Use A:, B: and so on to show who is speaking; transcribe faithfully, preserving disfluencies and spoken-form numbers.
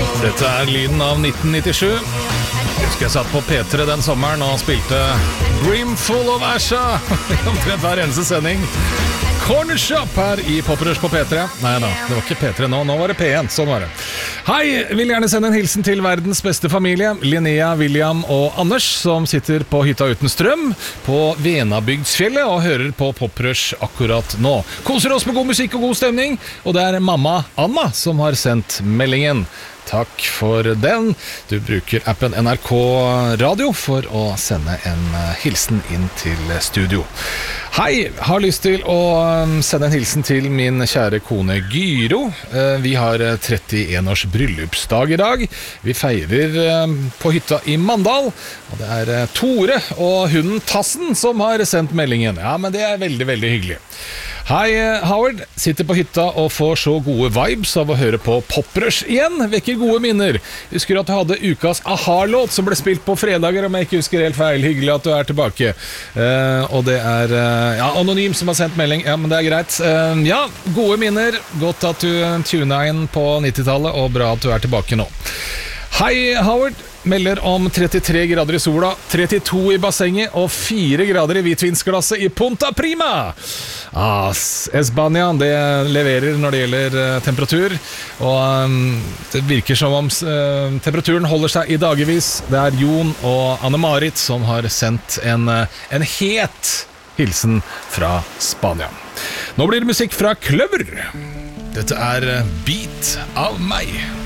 A: Dette er lyden av nitten nittisju. Jeg husker jeg satt på P tre den sommeren og spilte Brimful of Asha omtrent hver eneste sending. Corner Shop her i Poprush på P tre. Nei da, det var ikke P tre nå, nå var det P én, sånn var det. Hei, vil gjerne sende en hilsen til verdens beste familie, Linnea, William og Anders, som sitter på hytta uten strøm på Venabygdsfjellet og hører på Poprush akkurat nå. Koser oss med god musikk og god stemning, og det er mamma Anna som har sendt meldingen. Takk for den. Du bruker appen N R K Radio for å sende en hilsen inn til studio. Hei, har lyst til å sende en hilsen til min kjære kone Gyro. Vi har trettien års bryllupsdag i dag. Vi feirer på hytta i Mandal, og det er Tore og hunden Tassen som har sendt meldingen. Ja, men det er veldig, veldig hyggelig. Hei, Howard. Sitter på hytta og får så gode vibes av å høre på Poprush igjen. Vekker gode minner. Husker at du hadde ukas aha-låt som ble spilt på fredager, om jeg ikke husker helt feil. Hyggelig at du er tilbake. Uh, og det er uh, ja, Anonym som har sendt melding. Ja, men det er greit. Uh, ja, gode minner. Godt at du tunet inn på nittitallet, og bra at du er tilbake nå. Hei, Howard. Melder om trettitre grader i sola, trettito i bassenget og fire grader i hvitvinsglasset i Punta Prima. Ah, Espania, det leverer når det gjelder uh, temperatur, og um, det virker som om uh, temperaturen holder seg i dagevis. Det er Jon og Anne-Marit som har sendt en, uh, en het hilsen fra Spania. Nå blir det musikk fra Kløver. Dette er uh, Beat av meg.